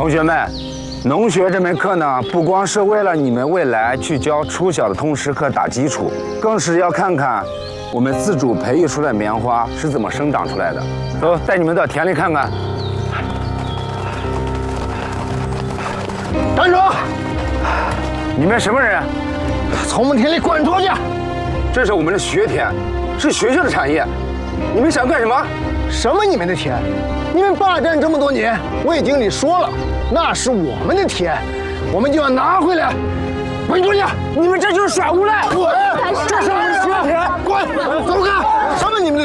同学们，农学这门课呢，不光是为了你们未来去教初小的通识课打基础，更是要看看我们自主培育出来的棉花是怎么生长出来的。走，带你们到田里看看。 站住！ 你们什么人？ 从我们田里滚出去！ 这是我们的学田，是学校的产业。你们想干什么？ 什么你们的田？你们霸占这么多年，魏经理说了，那是我们的田，我们就要拿回来。滚出去！ 你们这就是耍无赖！ 滚！这是我们的学田，滚！走开！什么你们的？